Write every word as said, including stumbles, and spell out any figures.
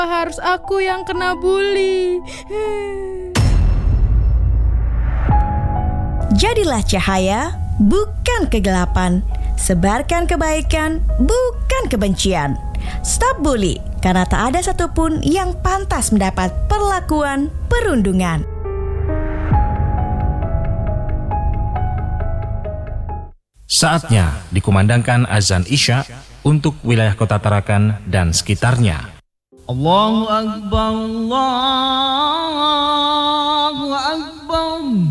harus aku yang kena bully? Jadilah cahaya, bukan kegelapan. Sebarkan kebaikan, bukan kebencian. Stop bully, karena tak ada satupun yang pantas mendapat perlakuan perundungan. Saatnya dikumandangkan azan Isya untuk wilayah Kota Tarakan dan sekitarnya. Allahu Akbar, Allahu Akbar.